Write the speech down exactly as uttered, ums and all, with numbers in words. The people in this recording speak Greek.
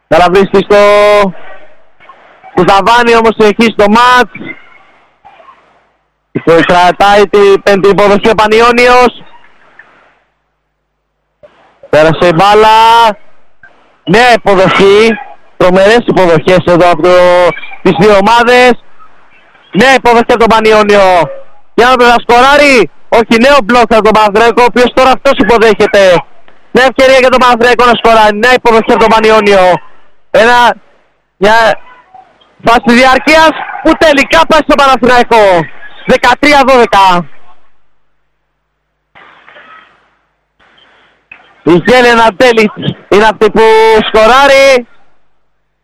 Καραβίστη στο Κουταβάνι, όμως συνεχίζει το μάτς. Κρατάει την πέμπτη υποδοχή ο Πανιώνιος. Πέρασε η μπάλα. Νέα υποδοχή. Τρομερές υποδοχές εδώ από το... τις δύο ομάδες. Νέα υποδοχή από τον Πανιώνιο. Για να πρέπει να σκοράρει. Όχι, νέο μπλοκ από τον Παναθηναϊκό, ο οποίος τώρα αυτός υποδέχεται. Νέα ευκαιρία για τον Παναθηναϊκό να σκοράρει. Νέα υποδοχή από τον Πανιώνιο. Ένα... μια φάση διαρκείας που τελικά πάει στο Παναθηναϊκό. δεκατρία δώδεκα. Η Γέλενα Ντέλιτς είναι αυτή που σκοράρει.